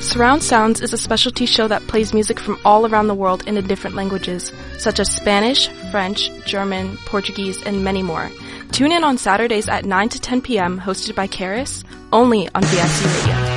Surround Sounds is a specialty show that plays music from all around the world in different languages, such as Spanish, French, German, Portuguese, and many more. Tune in on Saturdays at 9 to 10 p.m., hosted by Karis, only on VIC Radio.